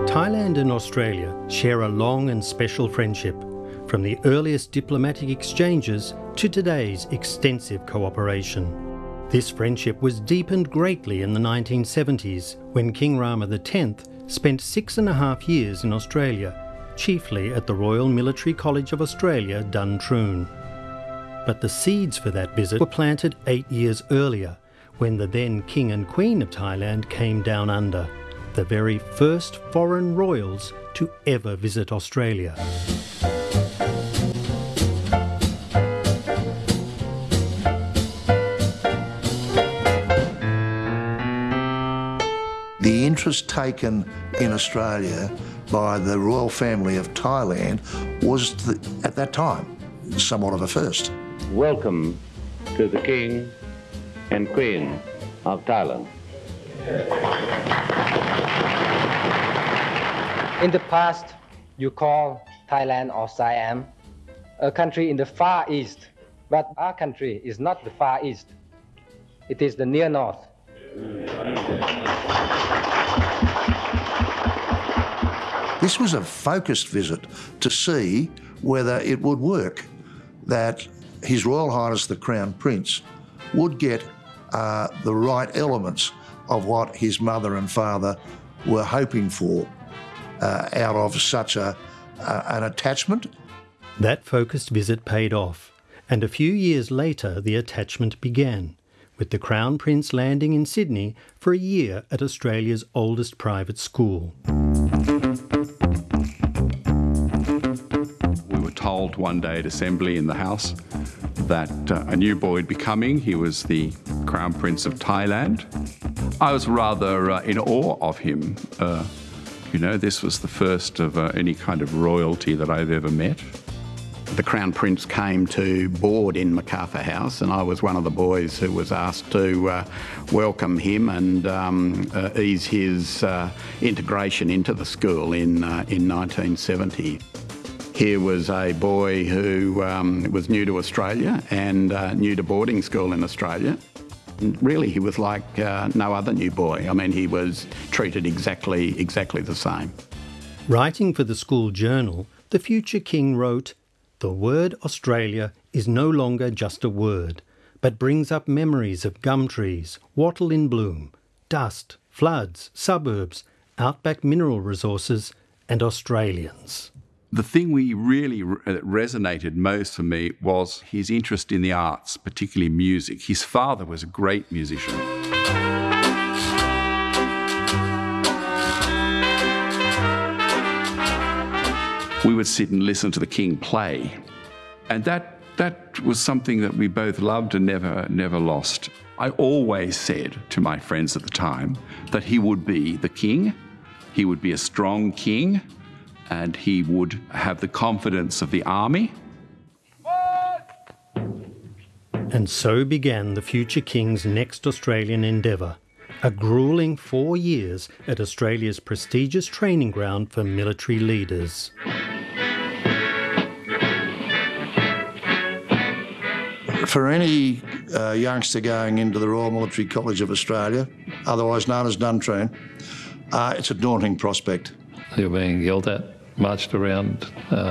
Thailand and Australia share a long and special friendship, from the earliest diplomatic exchanges to today's extensive cooperation. This friendship was deepened greatly in the 1970s when King Rama X spent 6.5 years in Australia, chiefly at the Royal Military College of Australia, Duntroon. But the seeds for that visit were planted 8 years earlier, when the then King and Queen of Thailand came down under, the very first foreign royals to ever visit Australia. The interest taken in Australia by the royal family of Thailand was, at that time, somewhat of a first. Welcome to the King and Queen of Thailand. In the past, you call Thailand or Siam a country in the Far East, but our country is not the Far East. It is the near north. This was a focused visit to see whether it would work, that His Royal Highness the Crown Prince would get the right elements of what his mother and father were hoping for out of such an attachment. That focused visit paid off, and a few years later the attachment began, with the Crown Prince landing in Sydney for a year at Australia's oldest private school. We were told one day at Assembly in the House that a new boy would be coming. He was the Crown Prince of Thailand. I was rather in awe of him. You know, this was the first of any kind of royalty that I've ever met. The Crown Prince came to board in Macarthur House, and I was one of the boys who was asked to welcome him and ease his integration into the school in 1970. Here was a boy who was new to Australia and new to boarding school in Australia. And really, he was like no other new boy. I mean, he was treated exactly the same. Writing for the school journal, the future king wrote, "The word Australia is no longer just a word, but brings up memories of gum trees, wattle in bloom, dust, floods, suburbs, outback mineral resources, and Australians." The thing we really resonated most for me was his interest in the arts, particularly music. His father was a great musician. We would sit and listen to the King play, and that was something that we both loved and never lost. I always said to my friends at the time that he would be the king, he would be a strong king, and he would have the confidence of the army. And so began the future king's next Australian endeavour, a gruelling 4 years at Australia's prestigious training ground for military leaders. For any youngster going into the Royal Military College of Australia, otherwise known as Duntroon, it's a daunting prospect. You're being yelled at, marched around,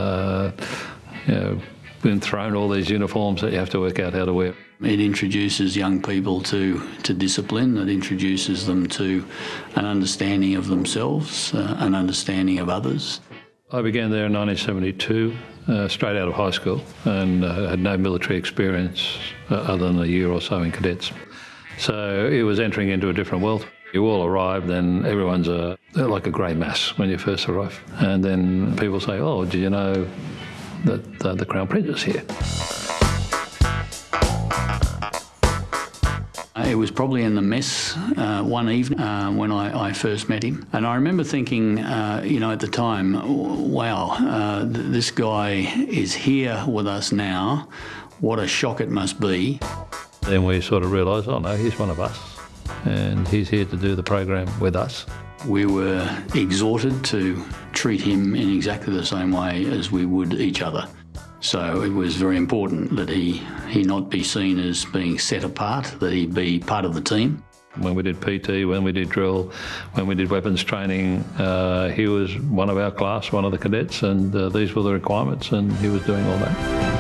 been thrown all these uniforms that you have to work out how to wear. It introduces young people to discipline. It introduces them to an understanding of themselves, an understanding of others. I began there in 1972, straight out of high school, and had no military experience other than a year or so in cadets. So it was entering into a different world. You all arrive, then everyone's like a grey mass when you first arrive. And then people say, "Oh, did you know that the Crown Prince is here?" It was probably in the mess one evening when I first met him. And I remember thinking, at the time, wow, this guy is here with us now. What a shock it must be. Then we sort of realised, oh no, he's one of us, and he's here to do the program with us. We were exhorted to treat him in exactly the same way as we would each other. So it was very important that he not be seen as being set apart, that he be part of the team. When we did PT, when we did drill, when we did weapons training, he was one of our class, one of the cadets, and these were the requirements, and he was doing all that.